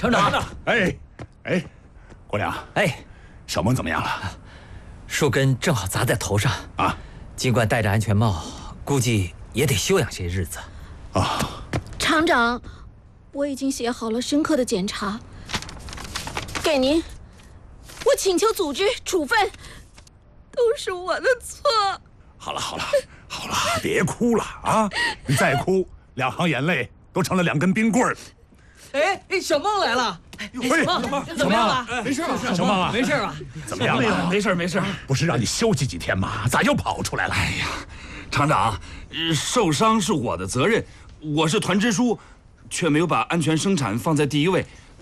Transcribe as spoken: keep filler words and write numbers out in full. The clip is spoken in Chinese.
厂长， 哎，哎，国良， 哎， 小萌怎么样了？ 树根正好砸在头上啊， 尽管戴着安全帽，估计也得休养些日子。 啊， 厂长，我已经写好了深刻的检查，给您。我请求组织处分，都是我的错。 好了好了好了，别哭了啊！你再哭，两行眼泪都成了两根冰棍儿。 哎哎，小梦来了！ 哎， 小梦怎么样了？ 没事吧？小梦啊， 没事吧？ 怎么样了？ 没事没事。 不是让你休息几天吗？咋又跑出来了？ 哎呀，厂长，受伤是我的责任，我是团支书，却没有把安全生产放在第一位，